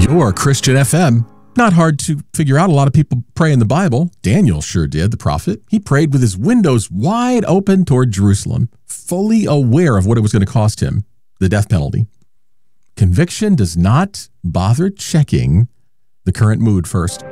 Your Christian FM. Not hard to figure out. A lot of people pray in the Bible. Daniel sure did, the prophet. He prayed with his windows wide open toward Jerusalem, fully aware of what it was going to cost him, the death penalty. Conviction does not bother checking the current mood first.